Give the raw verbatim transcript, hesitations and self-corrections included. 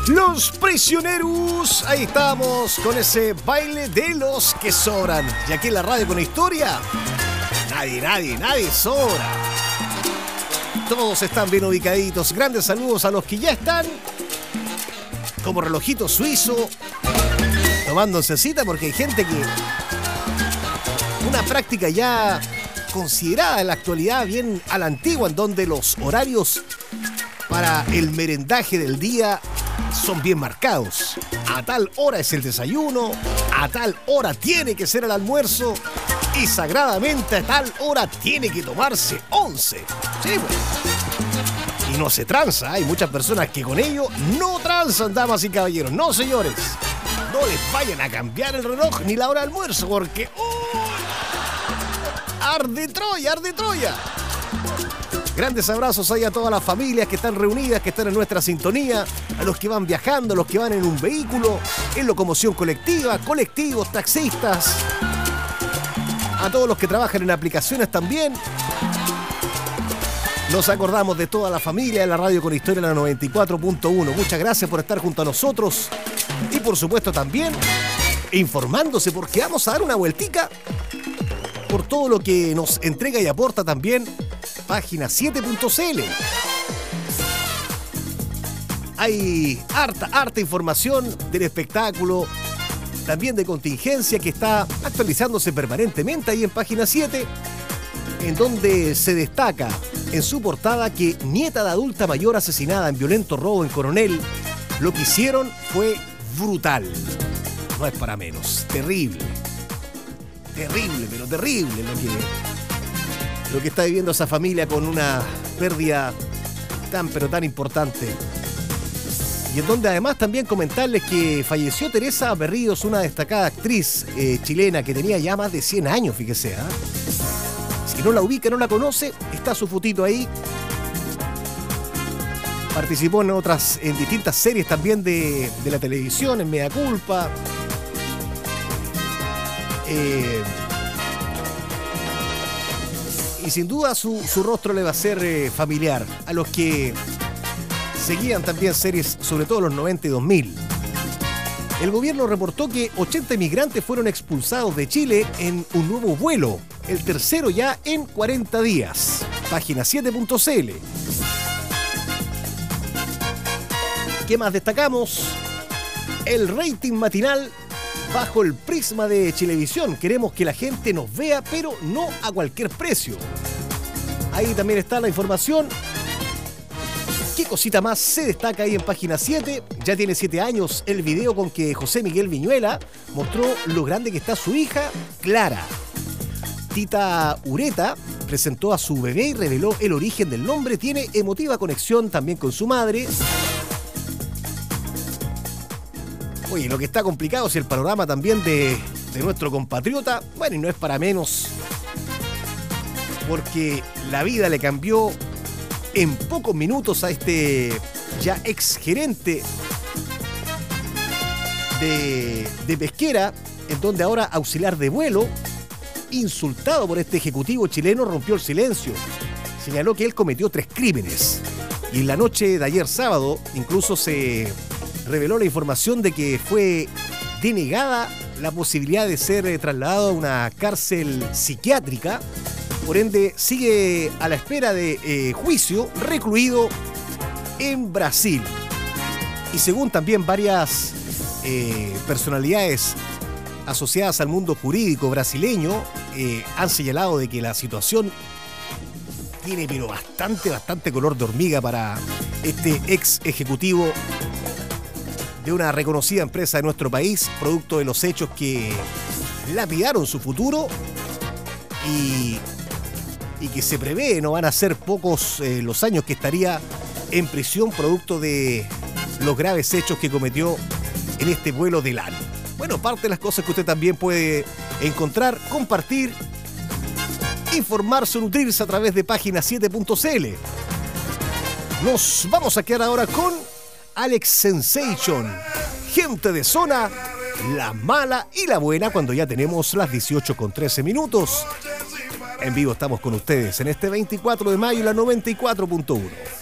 Los prisioneros, ahí estamos con ese baile de los que sobran. Y aquí en la radio con historia, nadie, nadie, nadie sobra. Todos están bien ubicaditos. Grandes saludos a los que ya están como relojito suizo tomándose cita, porque hay gente que una práctica ya considerada en la actualidad bien a la antigua, en donde los horarios para el merendaje del día son bien marcados. A tal hora es el desayuno, a tal hora tiene que ser el almuerzo y sagradamente a tal hora tiene que tomarse once. Sí, bueno. Y no se tranza. Hay muchas personas que con ello no tranzan, damas y caballeros. No, señores. No les vayan a cambiar el reloj ni la hora de almuerzo, porque ¡oh! ¡Arde Troya, arde Troya! Grandes abrazos ahí a todas las familias que están reunidas, que están en nuestra sintonía, a los que van viajando, a los que van en un vehículo, en locomoción colectiva, colectivos, taxistas, a todos los que trabajan en aplicaciones también. Nos acordamos de toda la familia de la radio con historia en la noventa y cuatro punto uno. Muchas gracias por estar junto a nosotros y por supuesto también informándose, porque vamos a dar una vueltica por todo lo que nos entrega y aporta también página siete punto c l. Hay harta, harta información del espectáculo, también de contingencia, que está actualizándose permanentemente ahí en página siete, en donde se destaca en su portada que nieta de adulta mayor asesinada en violento robo en Coronel. Lo que hicieron fue brutal. No es para menos. Terrible. Terrible, pero terrible lo que, lo que está viviendo esa familia, con una pérdida tan, pero tan importante. Y en donde además también comentarles que falleció Teresa Berríos, una destacada actriz eh, chilena que tenía ya más de cien años, fíjese. ¿eh? Si no la ubica, no la conoce, está su fotito ahí. Participó en otras, en distintas series también de, de la televisión, en Mea Culpa. Eh, y sin duda su, su rostro le va a ser eh, familiar a los que seguían también series, sobre todo los noventa y dos mil. El gobierno reportó que ochenta inmigrantes fueron expulsados de Chile en un nuevo vuelo, el tercero ya en cuarenta días. Página siete punto c l. ¿Qué más destacamos? El rating matinal bajo el prisma de Chilevisión. Queremos que la gente nos vea, pero no a cualquier precio. Ahí también está la información. ¿Qué cosita más se destaca ahí en página siete? Ya tiene siete años el video con que José Miguel Viñuela mostró lo grande que está su hija, Clara. Tita Ureta presentó a su bebé y reveló el origen del nombre. Tiene emotiva conexión también con su madre. Oye, lo que está complicado es el panorama también de, de nuestro compatriota. Bueno, y no es para menos, porque la vida le cambió en pocos minutos a este ya ex gerente de, de Pesquera, en donde ahora auxiliar de vuelo, insultado por este ejecutivo chileno, rompió el silencio. Señaló que él cometió tres crímenes. Y en la noche de ayer sábado incluso se reveló la información de que fue denegada la posibilidad de ser trasladado a una cárcel psiquiátrica. Por ende, sigue a la espera de eh, juicio, recluido en Brasil. Y según también varias eh, personalidades asociadas al mundo jurídico brasileño, eh, han señalado de que la situación tiene pero bastante, bastante color de hormiga para este ex ejecutivo de una reconocida empresa de nuestro país, producto de los hechos que lapidaron su futuro y, y que se prevé no van a ser pocos eh, los años que estaría en prisión, producto de los graves hechos que cometió en este vuelo de LAN. Bueno, parte de las cosas que usted también puede encontrar, compartir, informarse o nutrirse a través de página siete punto c l. Nos vamos a quedar ahora con Alex Sensation, gente de zona, la mala y la buena, cuando ya tenemos las dieciocho con trece minutos. En vivo estamos con ustedes en este veinticuatro de mayo, la noventa y cuatro punto uno.